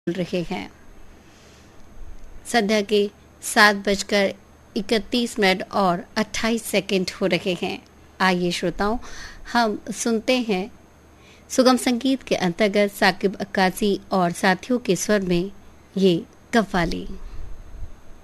रहे हैं। संध्या के 7:31 और 28 सेकंड हो रहे हैं। आइए श्रोताओं, हम सुनते हैं सुगम संगीत के अंतर्गत साकिब अक्कासी और साथियों के स्वर में ये कव्वाली।